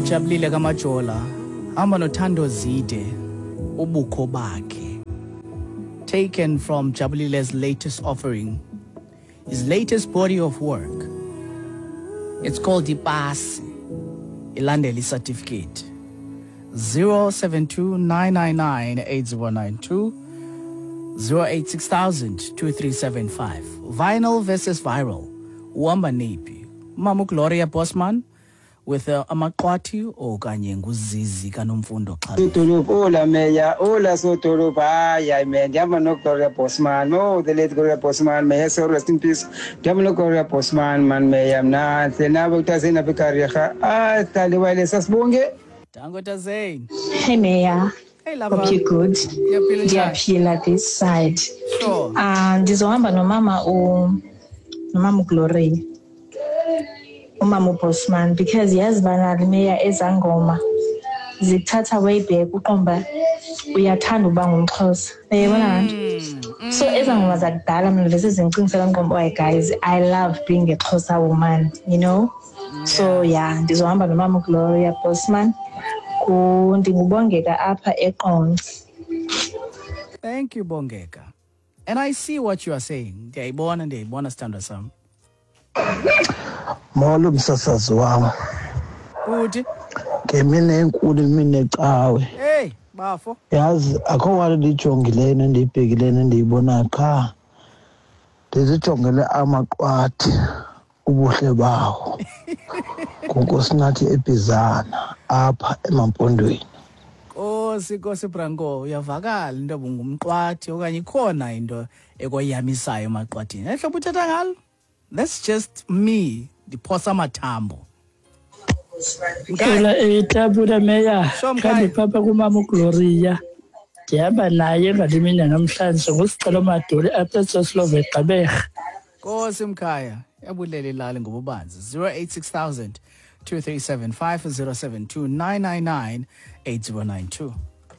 Jabulile Kamajola, hamba noThando Zide, ubukho bakhe. Taken from Jabulile's latest offering, his latest body of work. It's called Ipasi, ilandeli certificate. 072-999-8092, 086-2375. Vinyl versus viral. Uhamba nephi? Mama Gloria Bosman with amaqwathi okanye nguzizi kaNomfundo Xaluva. Sotolopo, Ola Meya, Ola Sotolopo, I man, Yamano Gloria Postman, oh, the late Gloria Postman, may so rest in peace. Yamano Gloria Postman, man, may am not, the Nabutazina Picaria, Taliwale Sasbonge. Tango Tazain. Hey, Mayor. Hey, love. Hope you're good. Yeah, Pila this side. Sure. Ndizohamba no mama Gloria. Umama Postman, because yazi bana Mayor ezangoma. Zikuthatha way back uqomba uyathanda uba ngumXhosa. Uyabona nje? So ezangoma zakudala mina lezi zinqinisela ngomba why guys, I love being a Xhosa woman, you know? So yeah, ndizohamba no mama Gloria Postman. Ndingubongeka apha eQonce. Thank you, Bongeka. And I see what you are saying. Ndiyayibona sithandwa sam. Molo msasazi wami. Uthi? Ngemini enkulu imini ecawe. Hey, bafo. Yazi akho wale ndijongileyo ndiyibhekileyo ndiyibona qha. Ndizijongele amaqwathi ubuhle bawo. Kunkosinathi eBizana apha eMampondweni. Nkosi Branko, uyavakala into bungumqwathi okanye ikhona into ekoyamisayo emaqwathini. Ehlobo uthetha ngalo? That's just me, ndiphosa amathambo. Ngicela itabula Meya, kanti papa kumama uGloria. Ndihamba naye ngalimini namhlanje ngosicelo Madoli apha eSoslovo eGqeberha. Nkosi Mkhaya, yabulela ilali ngobubanzi. 086-237-5072 999-8092.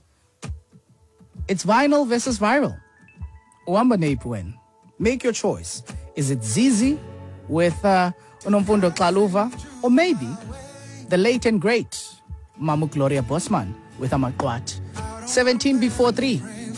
It's vinyl versus viral. Uhamba nephi wena? Make your choice. Is it Zizi with Nomfundo Xaluva, or maybe the late and great Mama Gloria Bosman with amaqwathi? 17 before 3.